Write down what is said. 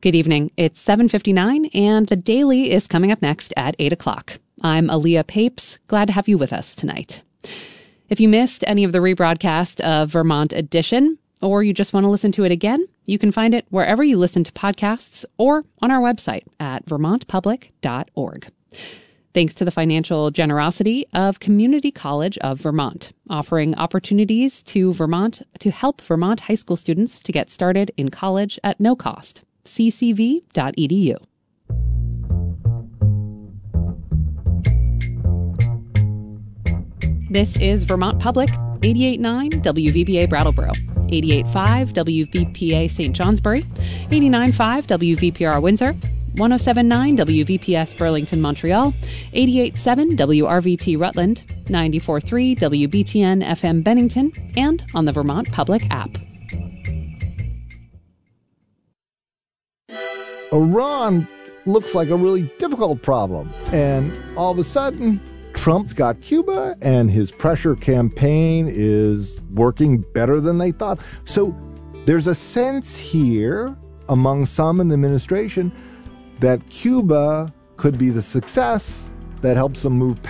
Good evening. It's 7:59, and The Daily is coming up next at 8 o'clock. I'm Aaliyah Papes. Glad to have you with us tonight. If you missed any of the rebroadcast of Vermont Edition, or you just want to listen to it again, you can find it wherever you listen to podcasts or on our website at vermontpublic.org. Thanks to the financial generosity of Community College of Vermont, offering opportunities to help Vermont high school students to get started in college at no cost. ccv.edu. This is Vermont Public, 88.9 WVBA Brattleboro, 88.5 WVPA St. Johnsbury, 89.5 WVPR Windsor, 107.9 WVPS Burlington, Montreal, 88.7 WRVT Rutland, 94.3 WBTN FM Bennington, and on the Vermont Public app. Iran looks like a really difficult problem, and all of a sudden, Trump's got Cuba, and his pressure campaign is working better than they thought. So there's a sense here among some in the administration that Cuba could be the success that helps them move